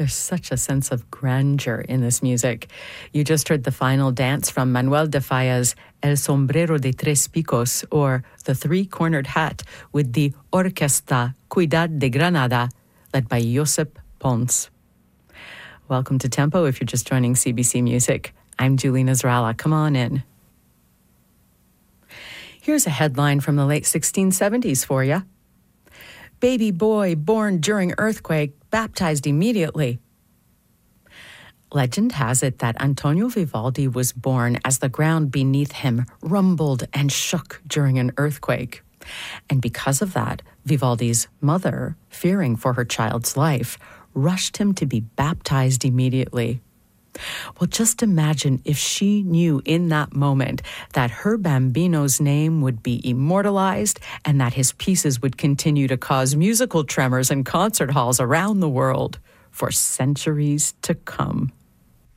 There's such a sense of grandeur in this music. You just heard the final dance from Manuel de Falla's El Sombrero de Tres Picos, or The Three-Cornered Hat, with the Orquesta Ciudad de Granada, led by Josep Pons. Welcome to Tempo if you're just joining CBC Music. I'm Julie Nasrallah. Come on in. Here's a headline from the late 1670s for you. Baby boy born during earthquake, baptized immediately. Legend has it that Antonio Vivaldi was born as the ground beneath him rumbled and shook during an earthquake. And because of that, Vivaldi's mother, fearing for her child's life, rushed him to be baptized immediately. Well, just imagine if she knew in that moment that her bambino's name would be immortalized and that his pieces would continue to cause musical tremors in concert halls around the world for centuries to come.